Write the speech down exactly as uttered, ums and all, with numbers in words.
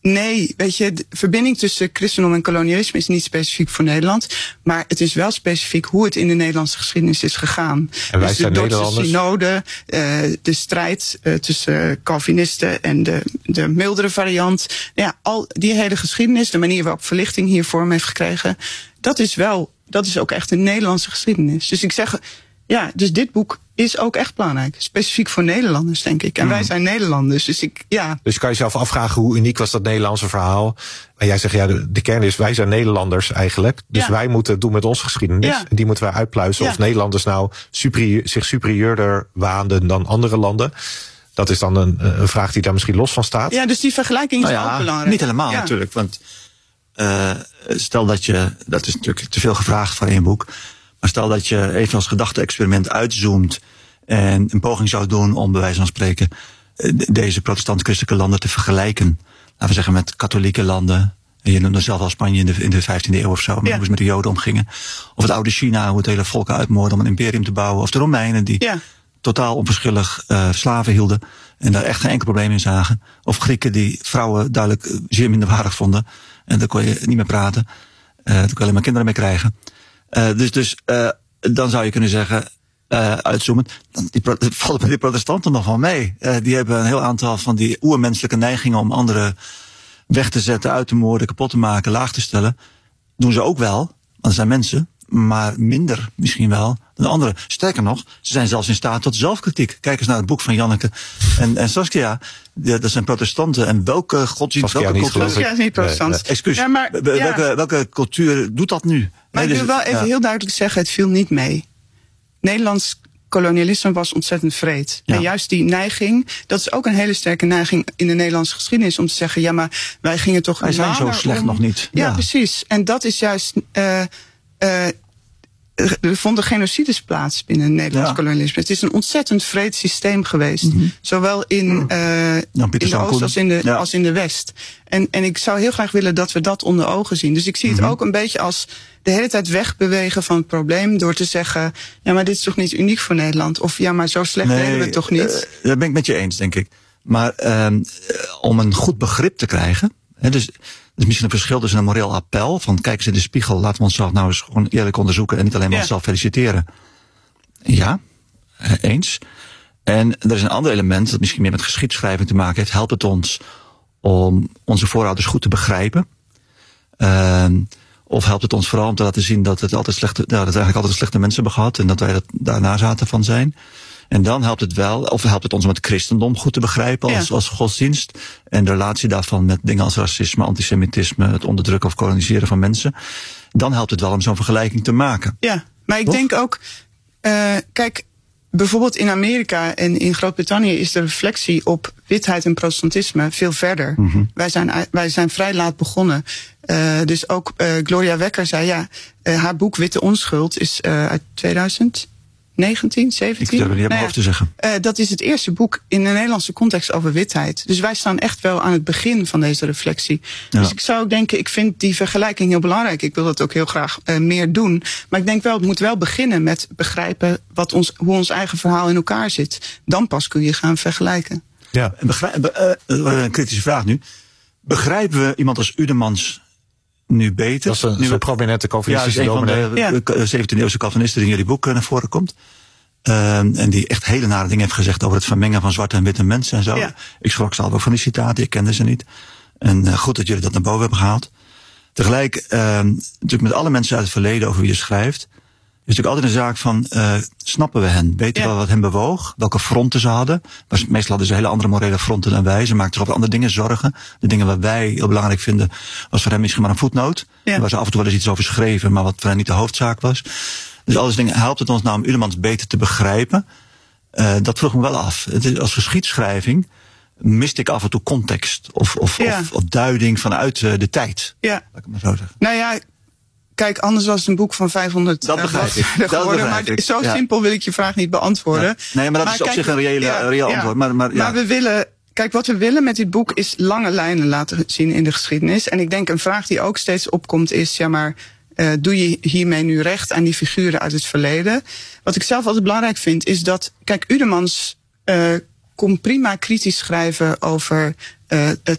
Nee, weet je, de verbinding tussen christendom en kolonialisme is niet specifiek voor Nederland. Maar het is wel specifiek hoe het in de Nederlandse geschiedenis is gegaan. En wij dus zijn de Dordtse Nederlanders. synode, uh, de strijd uh, tussen Calvinisten en de, de mildere variant. Ja, al die hele geschiedenis, de manier waarop verlichting hier vorm heeft gekregen, dat is wel, dat is ook echt een Nederlandse geschiedenis. Dus ik zeg, ja, dus dit boek is ook echt belangrijk. Specifiek voor Nederlanders, denk ik. En mm. wij zijn Nederlanders, dus ik, ja. Dus je kan jezelf afvragen hoe uniek was dat Nederlandse verhaal. En jij zegt, ja, de, de kern is, wij zijn Nederlanders eigenlijk. Dus ja. wij moeten het doen met onze geschiedenis. Ja. En die moeten wij uitpluizen. Ja. Of Nederlanders nou superieur, zich superieurder waanden dan andere landen. Dat is dan een, een vraag die daar misschien los van staat. Ja, dus die vergelijking is nou ja, ook belangrijk. Niet helemaal ja. natuurlijk. Want uh, stel dat je, dat is natuurlijk te veel gevraagd voor één boek. Maar stel dat je even als gedachte-experiment uitzoomt en een poging zou doen om bij wijze van spreken deze protestant-christelijke landen te vergelijken. Laten we zeggen met katholieke landen. Je noemde zelf al Spanje in de, in de vijftiende eeuw of zo, ja. hoe ze met de Joden omgingen. Of het oude China, hoe het hele volken uitmoordde om een imperium te bouwen. Of de Romeinen die ja. totaal onverschillig uh, slaven hielden en daar echt geen enkel probleem in zagen. Of Grieken die vrouwen duidelijk uh, zeer minderwaardig vonden. En daar kon je niet meer praten. Uh, daar kon je alleen maar kinderen mee krijgen. Uh, dus dus uh, dan zou je kunnen zeggen, uh, uitzoomen, die pro- vallen bij die protestanten nog wel mee. Uh, die hebben een heel aantal van die oermenselijke neigingen om anderen weg te zetten, uit te moorden, kapot te maken, laag te stellen. Doen ze ook wel, want het zijn mensen, maar minder misschien wel dan anderen. Sterker nog, ze zijn zelfs in staat tot zelfkritiek. Kijk eens naar het boek van Janneke en, en Saskia. Ja, dat zijn protestanten. En welke godsdienst, welke cultuur... Saskia is niet protestant. Nee, nee. Excuus, ja, maar, ja. welke, welke cultuur doet dat nu? Maar nee, ik wil dus, wel even ja. heel duidelijk zeggen, het viel niet mee. Nederlands kolonialisme was ontzettend wreed. Ja. En juist die neiging, dat is ook een hele sterke neiging in de Nederlandse geschiedenis, om te zeggen, ja, maar wij gingen toch... Wij zijn zo slecht om... nog niet. Ja, ja, precies. En dat is juist... Uh, uh, er vonden genocides plaats binnen het Nederlands ja. kolonialisme. Het is een ontzettend wreed systeem geweest. Mm-hmm. Zowel in, uh, in de Oost als in de, ja. als in de West. En, en ik zou heel graag willen dat we dat onder ogen zien. Dus ik zie mm-hmm. het ook een beetje als de hele tijd wegbewegen van het probleem, door te zeggen, ja, maar dit is toch niet uniek voor Nederland? Of ja, maar zo slecht nee, deden we het toch niet? Uh, dat ben ik met je eens, denk ik. Maar uh, om een goed begrip te krijgen, hè, dus... Er is misschien een verschil tussen een moreel appel, van kijk eens in de spiegel, laten we onszelf nou eens gewoon eerlijk onderzoeken en niet alleen maar ja. onszelf feliciteren. Ja, eens. En er is een ander element dat misschien meer met geschiedschrijving te maken heeft. Helpt het ons om onze voorouders goed te begrijpen? Uh, of helpt het ons vooral om te laten zien dat het altijd slechte, nou, dat eigenlijk altijd slechte mensen hebben gehad en dat wij dat daarna zaten van zijn? En dan helpt het wel, of helpt het ons om het christendom goed te begrijpen als, ja. als godsdienst. En de relatie daarvan met dingen als racisme, antisemitisme, het onderdrukken of koloniseren van mensen. Dan helpt het wel om zo'n vergelijking te maken. Ja, maar ik Toch? denk ook, uh, kijk, bijvoorbeeld in Amerika en in Groot-Brittannië is de reflectie op witheid en protestantisme veel verder. Mm-hmm. Wij zijn, wij zijn vrij laat begonnen. Uh, dus ook uh, Gloria Wekker zei, ja, uh, haar boek Witte Onschuld is uh, uit tweeduizend negentien, zeventien. Ik durf het niet op mijn hoofd te zeggen. Uh, dat is het eerste boek in de Nederlandse context over witheid. Dus wij staan echt wel aan het begin van deze reflectie. Ja. Dus ik zou ook denken, ik vind die vergelijking heel belangrijk. Ik wil dat ook heel graag uh, meer doen. Maar ik denk wel, het moet wel beginnen met begrijpen wat ons, hoe ons eigen verhaal in elkaar zit. Dan pas kun je gaan vergelijken. Ja, begrijp, uh, een kritische vraag nu. Begrijpen we iemand als Udemans nu beter? Dat is een, nu zo'n prominente Calvinistische ja, dominee. Ja, een van de zeventiende-eeuwse Calvinisten die in jullie boek naar voren komt. Uh, en die echt hele nare dingen heeft gezegd over het vermengen van zwarte en witte mensen en zo. Ja. Ik schrok zelf ook van die citaten, ik kende ze niet. En uh, goed dat jullie dat naar boven hebben gehaald. Tegelijk, uh, natuurlijk met alle mensen uit het verleden over wie je schrijft, is natuurlijk altijd een zaak van, uh, snappen we hen? Weten ja. we wat hen bewoog? Welke fronten ze hadden? Maar meestal hadden ze hele andere morele fronten dan wij. Ze maakten zich over andere dingen zorgen. De dingen wat wij heel belangrijk vinden, was voor hen misschien maar een voetnoot. Ja. Waar ze af en toe wel eens iets over schreven, maar wat voor hen niet de hoofdzaak was. Dus al die dingen, helpt het ons nou om Udemans beter te begrijpen? Uh, dat vroeg me wel af. Het is, als geschiedschrijving miste ik af en toe context. Of, of, ja. of, of duiding vanuit uh, de tijd. Ja. Laat ik het maar zo zeggen. Nou ja, kijk, anders was het een boek van vijfhonderd dat begrijp ik. geworden. Dat begrijp maar ik. zo ja. simpel wil ik je vraag niet beantwoorden. Ja. Nee, maar dat maar is op kijk, zich een reële, ja, reëel ja. antwoord. Maar, maar, ja. maar we willen... Kijk, wat we willen met dit boek is lange lijnen laten zien in de geschiedenis. En ik denk een vraag die ook steeds opkomt is, ja maar, uh, doe je hiermee nu recht aan die figuren uit het verleden? Wat ik zelf altijd belangrijk vind is dat, kijk, Udemans uh, kon prima kritisch schrijven over uh, het